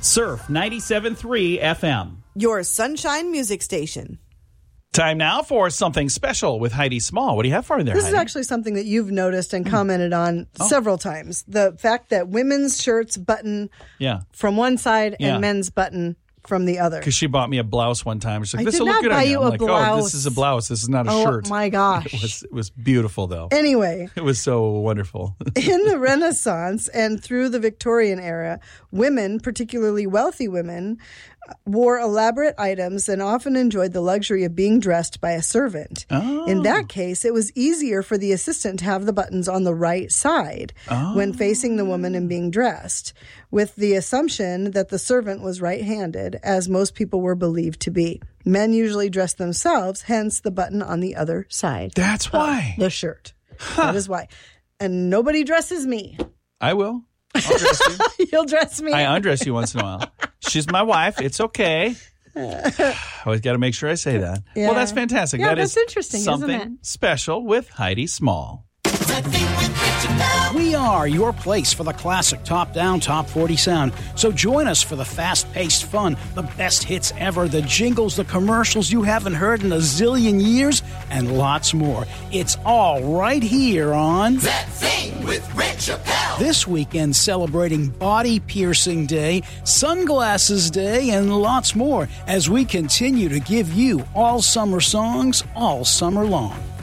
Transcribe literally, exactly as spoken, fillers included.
Surf ninety-seven point three F M. Your Sunshine Music Station. Time now for something special with Heidi Small. What do you have for me there, This Heidi? is actually something that you've noticed and commented on Oh. several times. The fact that women's shirts button Yeah. from one side Yeah. and men's button from the other. Because she bought me a blouse one time. She's like, I this did will look not good buy on you. you I'm a like, oh, blouse. this is a blouse. This is not a Oh, shirt. my gosh. It was, it was beautiful, though. Anyway, It was so wonderful. in the Renaissance and through the Victorian era, women, particularly wealthy women, wore elaborate items and often enjoyed the luxury of being dressed by a servant. Oh. In that case, it was easier for the assistant to have the buttons on the right side Oh. when facing the woman and being dressed, with the assumption that the servant was right-handed, as most people were believed to be. Men usually dressed themselves, hence the button on the other side. That's why. The shirt. That is why. And nobody dresses me. I will. I'll dress you. You'll dress me. I undress you once in a while. She's my wife. It's okay. Always got to make sure I say that. Yeah. Well, that's fantastic. Yeah, that that's is interesting, isn't something it? special with Heidi Small. We are your place for the classic top-down, top forty sound. So join us for the fast-paced fun, the best hits ever, the jingles, the commercials you haven't heard in a zillion years, and lots more. It's all right here on That Thing with Rick Chappelle. This weekend celebrating Body Piercing Day, Sunglasses Day, and lots more as we continue to give you all summer songs all summer long.